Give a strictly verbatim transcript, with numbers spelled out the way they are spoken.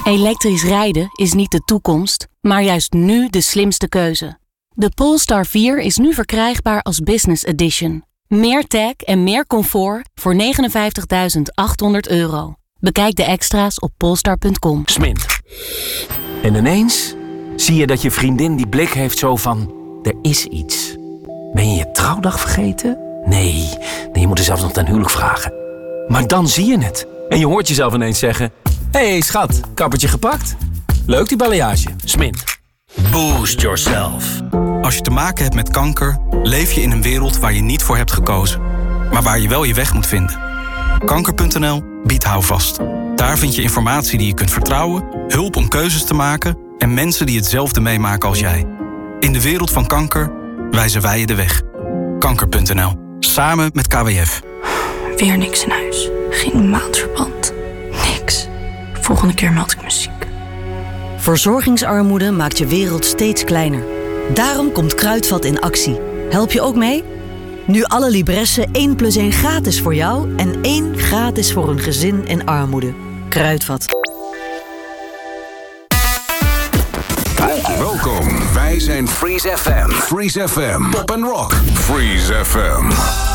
Elektrisch rijden is niet de toekomst, maar juist nu de slimste keuze. De Polestar vier is nu verkrijgbaar als Business Edition. Meer tech en meer comfort voor negenenvijftigduizend achthonderd euro. Bekijk de extra's op polestar punt com. Smint. En ineens zie je dat je vriendin die blik heeft zo van... Er is iets. Ben je je trouwdag vergeten? Nee, nee, je moet er zelfs nog ten huwelijk vragen. Maar dan zie je het. En je hoort jezelf ineens zeggen... Hé hey, schat, kappertje gepakt? Leuk die balayage. Smint. Boost yourself. Als je te maken hebt met kanker, leef je in een wereld waar je niet voor hebt gekozen. Maar waar je wel je weg moet vinden. Kanker punt n l biedt houvast. Daar vind je informatie die je kunt vertrouwen, hulp om keuzes te maken... en mensen die hetzelfde meemaken als jij. In de wereld van kanker wijzen wij je de weg. Kanker punt n l. Samen met K W F. Weer niks in huis. Geen maandverband. Niks. Volgende keer meld ik me ziek. Verzorgingsarmoede maakt je wereld steeds kleiner. Daarom komt Kruidvat in actie. Help je ook mee? Nu alle Libressen één plus één gratis voor jou... en één gratis voor een gezin in armoede. Kruidvat. Welkom, wij zijn Freeze F M. Freeze F M. Pop and Rock. Freeze F M.